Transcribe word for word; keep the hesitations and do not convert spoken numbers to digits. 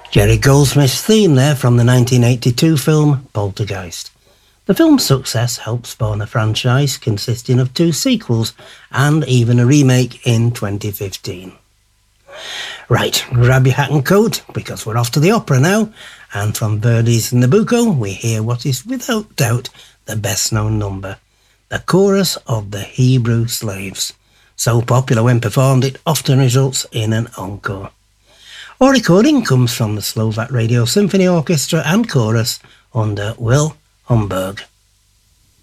Jerry Goldsmith's theme there from the nineteen eighty-two film Poltergeist. The film's success helped spawn a franchise consisting of two sequels and even a remake in twenty fifteen. Right, grab your hat and coat because we're off to the opera now, and from Verdi's Nabucco we hear what is without doubt the best known number, the chorus of the Hebrew Slaves. So popular when performed it often results in an encore. Our recording comes from the Slovak Radio Symphony Orchestra and Chorus under Will Humberg.